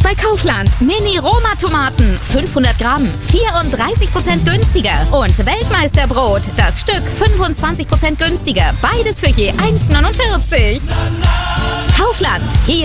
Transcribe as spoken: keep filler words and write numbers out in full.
bei Kaufland. Mini-Roma-Tomaten, fünfhundert Gramm, vierunddreißig Prozent günstiger. Und Weltmeisterbrot, das Stück fünfundzwanzig Prozent günstiger. Beides für je eins neunundvierzig. Kaufland, hier